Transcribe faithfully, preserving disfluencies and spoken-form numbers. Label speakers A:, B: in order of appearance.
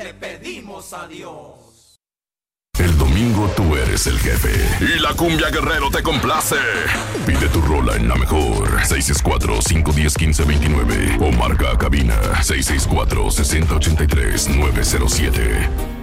A: le pedimos a Dios.
B: El domingo tú eres el jefe y la Cumbia Guerrero te complace. Pide tu rola en la mejor seis seis cuatro, cinco uno cero, uno cinco dos nueve o marca cabina seis seis cuatro, seis cero ocho tres, nueve cero siete.